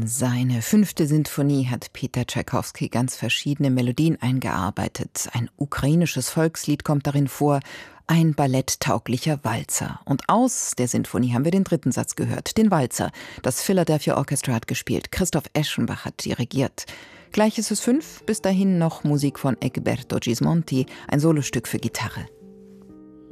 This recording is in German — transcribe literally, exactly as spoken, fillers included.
seine fünfte Sinfonie hat Peter Tschaikowski ganz verschiedene Melodien eingearbeitet. Ein ukrainisches Volkslied kommt darin vor, ein balletttauglicher Walzer. Und aus der Sinfonie haben wir den dritten Satz gehört, den Walzer. Das Philadelphia Orchestra hat gespielt, Christoph Eschenbach hat dirigiert. Gleich ist es fünf, bis dahin noch Musik von Egberto Gismonti, ein Solostück für Gitarre.